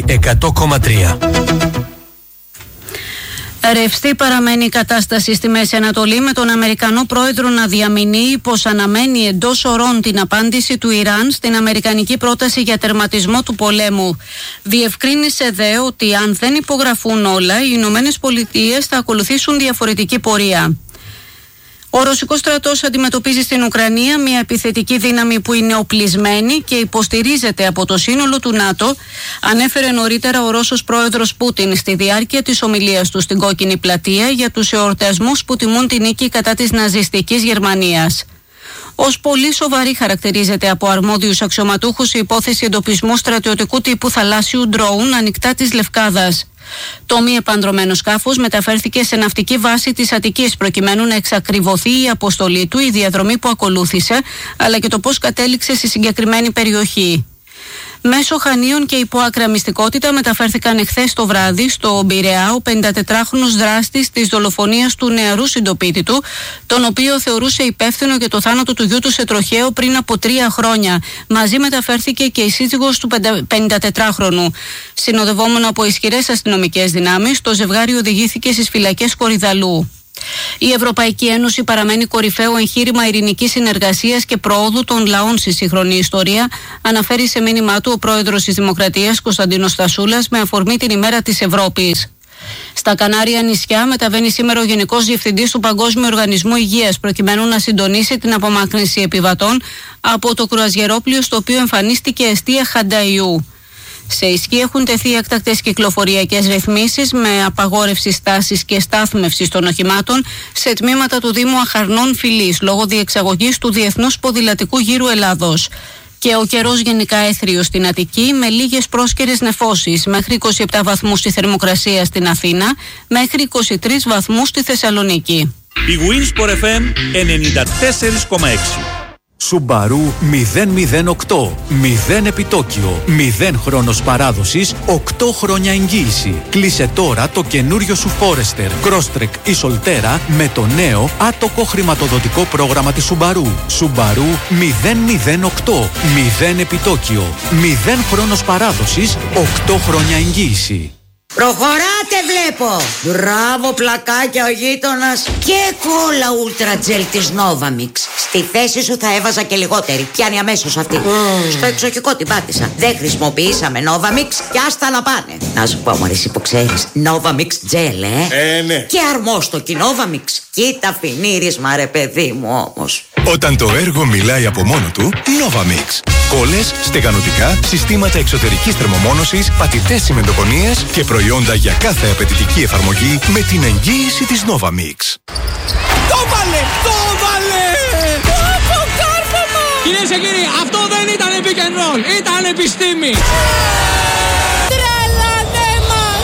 100,3. Ρευστή παραμένει η κατάσταση στη Μέση Ανατολή, με τον Αμερικανό πρόεδρο να διαμηνύει πως αναμένει εντός ωρών την απάντηση του Ιράν στην αμερικανική πρόταση για τερματισμό του πολέμου. Διευκρίνησε δε ότι αν δεν υπογραφούν όλα, οι Ηνωμένες Πολιτείες θα ακολουθήσουν διαφορετική πορεία. Ο Ρωσικός στρατός αντιμετωπίζει στην Ουκρανία μια επιθετική δύναμη που είναι οπλισμένη και υποστηρίζεται από το σύνολο του ΝΑΤΟ, ανέφερε νωρίτερα ο Ρώσος πρόεδρος Πούτιν στη διάρκεια της ομιλίας του στην Κόκκινη Πλατεία για τους εορτασμούς που τιμούν τη νίκη κατά της ναζιστικής Γερμανίας. Ως πολύ σοβαρή χαρακτηρίζεται από αρμόδιους αξιωματούχους η υπόθεση εντοπισμού στρατιωτικού τύπου θαλάσσιου ντρόουν ανοιχτά της Λευκάδας. Το μη επανδρωμένο σκάφος μεταφέρθηκε σε ναυτική βάση της Αττικής προκειμένου να εξακριβωθεί η αποστολή του, η διαδρομή που ακολούθησε, αλλά και το πώς κατέληξε στη συγκεκριμένη περιοχή. Μέσω Χανίων και υπό άκρα μυστικότητα μεταφέρθηκαν εχθές το βράδυ στο Πειραιά ο 54χρονος δράστης της δολοφονίας του νεαρού συντοπίτη του, τον οποίο θεωρούσε υπεύθυνο για το θάνατο του γιού του σε τροχαίο πριν από 3 χρόνια. Μαζί μεταφέρθηκε και η σύζυγος του 54χρονου. Συνοδευόμενο από ισχυρές αστυνομικές δυνάμεις, το ζευγάρι οδηγήθηκε στις φυλακές Κορυδαλού. Η Ευρωπαϊκή Ένωση παραμένει κορυφαίο εγχείρημα ειρηνικής συνεργασίας και προόδου των λαών στη σύγχρονη ιστορία, αναφέρει σε μήνυμά του ο πρόεδρος της Δημοκρατίας Κωνσταντίνος Στασούλας με αφορμή την ημέρα της Ευρώπης. Στα Κανάρια νησιά μεταβαίνει σήμερα ο Γενικός Διευθυντής του Παγκόσμιου Οργανισμού Υγείας προκειμένου να συντονίσει την απομάκρυνση επιβατών από το κρουαζιερόπλοιο στο οποίο εμφανίστηκε εστία χανταϊού. Σε ισχύ έχουν τεθεί έκτακτες κυκλοφοριακές ρυθμίσεις με απαγόρευση στάσης και στάθμευσης των οχημάτων σε τμήματα του Δήμου Αχαρνών Φυλής λόγω διεξαγωγής του Διεθνούς Ποδηλατικού Γύρου Ελλάδος. Και ο καιρός γενικά έθριος στην Αττική με λίγες πρόσκαιρες νεφώσεις, μέχρι 27 βαθμούς στη θερμοκρασία στην Αθήνα, μέχρι 23 βαθμούς στη Θεσσαλονίκη. Η Winsport FM 94,6. Subaru 008. 0 επιτόκιο. 0 χρόνος παράδοσης. 8 χρόνια εγγύηση. Κλείσε τώρα το καινούριο σου Forester, Crosstrek ή Solterra με το νέο άτοκο χρηματοδοτικό πρόγραμμα της Subaru. Subaru 008. 0 επιτόκιο. 0 χρόνος παράδοσης. 8 χρόνια εγγύηση. Προχωράτε βλέπω! Μπράβο πλακάκια ο γείτονας. Και κόλλα ούλτρα τζελ της Novamix. Στη θέση σου θα έβαζα και λιγότερη. Πιάνει αμέσως αυτή. Στο εξοχικό την πάτησα. Δεν χρησιμοποιήσαμε Novamix και άστα να πάνε. Να σου πω μωρέ, εσύ που ξέρεις, Novamix gel ναι. Και αρμόστοκι Novamix. Κοίτα φινίρισμα ρε παιδί μου όμως. Όταν το έργο μιλάει από μόνο του, Novamix. Κόλλες, στεγανοτικά, συστήματα εξωτερικής θερμομόνωσης, πατητές τσιμεντοκονίες και προϊόντα για κάθε απαιτητική εφαρμογή με την εγγύηση της Novamix. Το βάλε! Το βάλε! Από κάρφωμα! Κυρίες και κύριοι, αυτό δεν ήταν pick and roll, ήταν επιστήμη!